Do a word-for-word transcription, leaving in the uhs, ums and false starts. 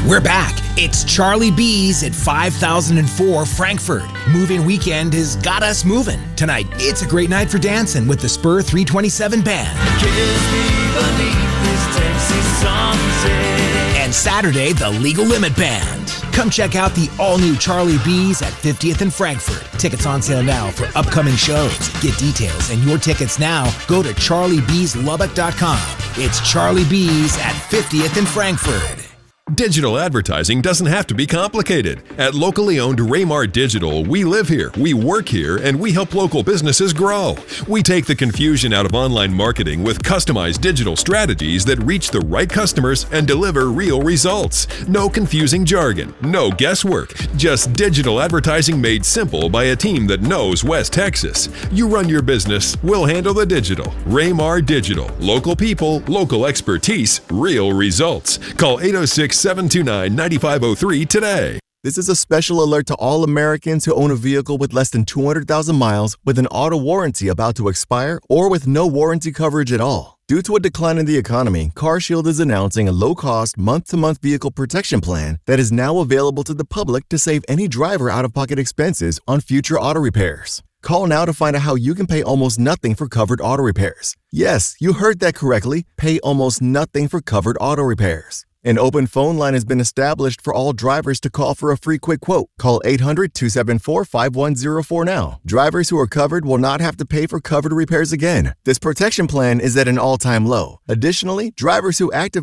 We're back. It's Charlie B's at five thousand four Frankfurt. Moving weekend has got us moving. Tonight, it's a great night for dancing with the Spur three twenty-seven Band. Kiss me beneath this Texas sunset. And Saturday, the Legal Limit Band. Come check out the all-new Charlie B's at fiftieth and Frankfurt. Tickets on sale now for upcoming shows. Get details and your tickets now. Go to charlie bees lubbock dot com. It's Charlie B's at fiftieth and Frankfurt. Digital advertising doesn't have to be complicated. At locally owned Raymar Digital, we live here, we work here, and we help local businesses grow. We take the confusion out of online marketing with customized digital strategies that reach the right customers and deliver real results. No confusing jargon, no guesswork, just digital advertising made simple by a team that knows West Texas. You run your business, we'll handle the digital. Raymar Digital. Local people, local expertise, real results. Call eight oh six, seven two nine, nine five oh three today. This is a special alert to all Americans who own a vehicle with less than two hundred thousand miles with an auto warranty about to expire or with no warranty coverage at all. Due to a decline in the economy, CarShield is announcing a low-cost, month-to-month vehicle protection plan that is now available to the public to save any driver out-of-pocket expenses on future auto repairs. Call now to find out how you can pay almost nothing for covered auto repairs. Yes, you heard that correctly. Pay almost nothing for covered auto repairs. An open phone line has been established for all drivers to call for a free quick quote. Call eight hundred, two seven four, five one zero four now. Drivers who are covered will not have to pay for covered repairs again. This protection plan is at an all-time low. Additionally, drivers who activate